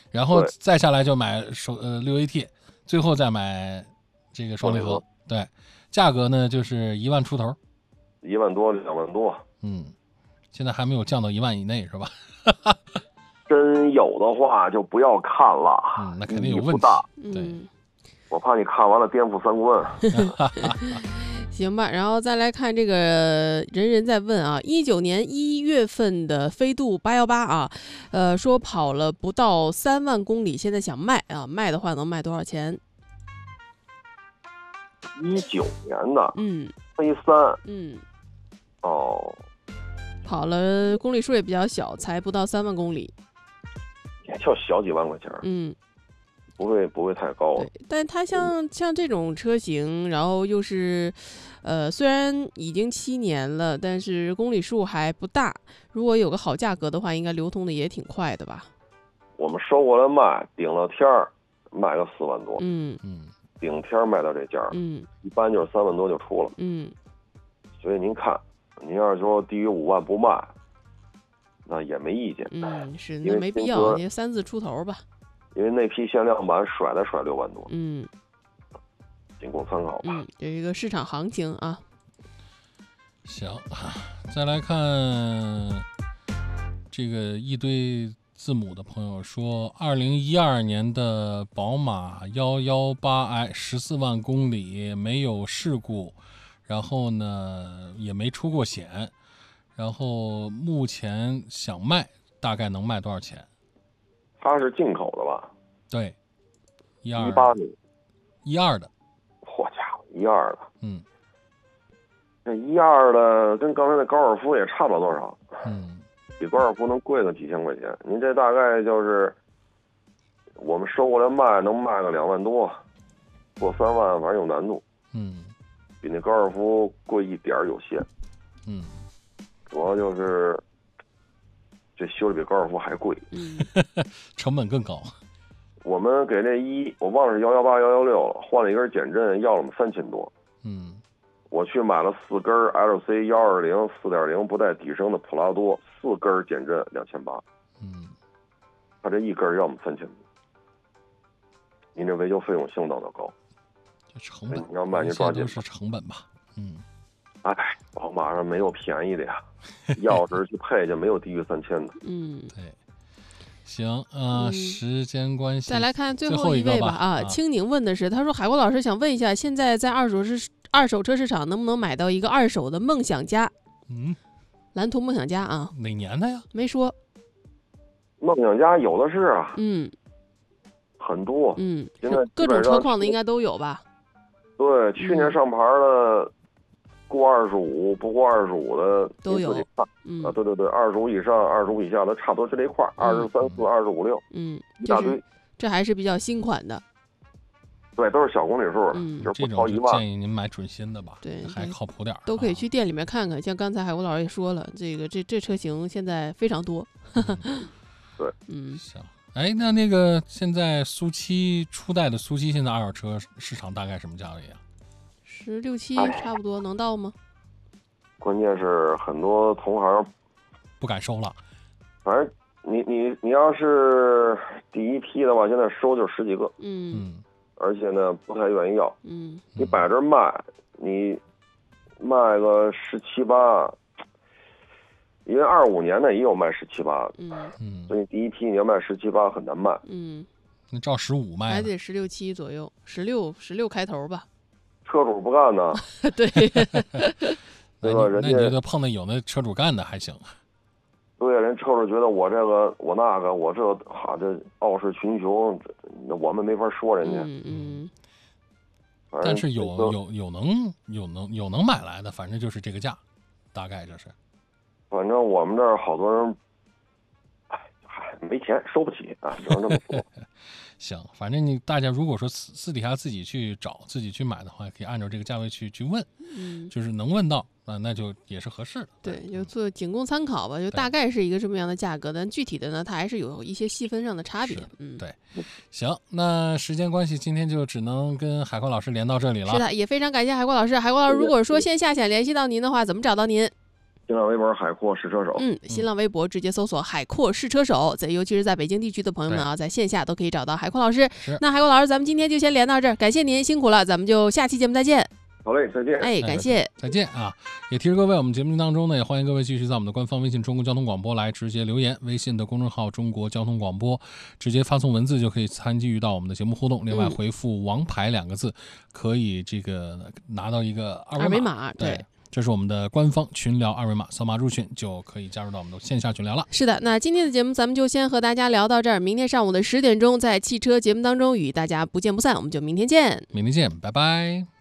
然后再下来就买6AT，最后再买这个双离合。对，价格呢就是1万出头 ，1万多2万多。 现在还没有降到1万以内是吧？ 真有的话就不要看了， 那肯定有问题。对， 我怕你看完了颠覆三观。 行吧，然后再来看这个人人在问啊，19年1月份的飞度818啊，说跑了不到3万公里，现在想卖啊，卖的话能卖多少钱 ？19年的，飞 3， 哦， 跑了公里数也比较小，才不到3万公里， 也就小几万块钱，不会太高。 对，但它像这种车型，然后又是，虽然已经7年了，但是公里数还不大。如果有个好价格的话，应该流通的也挺快的吧？ 我们收过来卖，顶了天儿卖个4万多，顶天儿卖到这价，一般就是3万多就出了，所以您看，您要是说低于5万不卖，那也没意见， 是，那没必要，你3字出头吧。 因为那批限量版甩6万多，仅供参考吧。 有一个市场行情啊。 行，再来看这个一堆字母的朋友说，2012年的宝马118i 14万公里没有事故，然后呢也没出过险，然后目前想卖，大概能卖多少钱？ 它是进口的吧？ 对 ，18年 ，12的。 嚯家伙，12的。这12的跟刚才那高尔夫也差不了多少。比高尔夫能贵个几千块钱。您这大概就是我们收过来卖，能卖个2万多，过3万反正有难度。比那高尔夫贵一点有限。主要就是这修的比高尔夫还贵， 成本更高。 我们给这我忘了是118、116了，换了一根减震，要了我们3000多。我去买了4根 LC 120 4.0不带底升的普拉多，4根减震2800。他这一根要我们3000多。您这维修费用相当的高， 这成本， 你要卖您抓紧。 都是成本吧。 宝马上没有便宜的呀，要是去配就没有低于3000的。 对。行，时间关系， 再来看最后一位吧。青宁问的是，他说海国老师想问一下，现在在二手车市场能不能买到一个2手的梦想家？蓝图梦想家啊， 哪年的呀？ 没说。 梦想家有的是啊，很多，现在各种车况的应该都有吧？ 对，去年上牌的。过25不过25的都有， 对，25以上25以下的差不多就这一块，23、4、25、6，一大堆。 这还是比较新款的， 对，都是小公里数，就是不超1万。 建议您买准新的吧， 对， 还靠谱点， 都可以去店里面看看。像刚才海国老师也说了，这车型现在非常多。 对， 行。那个现在苏七初代的苏七，现在二手车市场大概什么价位啊 ？16、17差不多能到吗？ 关键是很多同行不敢收了。 反正你要是第一批的话，现在收就10几个，而且呢不太愿意要，你摆这卖，你卖个17、18，因为25年的也有卖17、18的，所以第一批你要卖17、18很难卖， 那照15卖， 还得16、17左右，16开头吧。 车主不干呢， 对， 对吧？人家那你就碰到有那车主干的还行。 对，人车主觉得我这个我那个我这傲视群雄，我们没法说人家。 但是有能买来的，反正就是这个价，大概就是。 反正我们这儿好多人，没钱收不起啊，只能这么说。 行，反正大家如果说私底下自己去找、自己去买的话，可以按照这个价位去问，就是能问到那就也是合适的。 对，就做仅供参考吧，就大概是一个这么样的价格，但具体的呢，它还是有一些细分上的差别。 对，行，那时间关系，今天就只能跟海阔老师连到这里了。 是的，也非常感谢海阔老师。海阔老师，如果说线下想联系到您的话，怎么找到您？ 新浪微博海阔试车手。 新浪微博直接搜索海阔试车手，尤其是在北京地区的朋友们啊，在线下都可以找到海阔老师。那海阔老师，咱们今天就先连到这儿，感谢您辛苦了，咱们就下期节目再见。 好嘞，再见。 感谢， 再见啊！也提示各位，我们节目当中呢，也欢迎各位继续在我们的官方微信中国交通广播来直接留言，微信的公众号中国交通广播，直接发送文字就可以参与到我们的节目互动。另外回复王牌2个字，可以这个拿到一个二维码。对，这是我们的官方群聊二维码，扫码入群就可以加入到我们的线下群聊了。 是的，那今天的节目咱们就先和大家聊到这儿，明天上午的10点钟在汽车节目当中与大家不见不散，我们就明天见。 明天见，拜拜。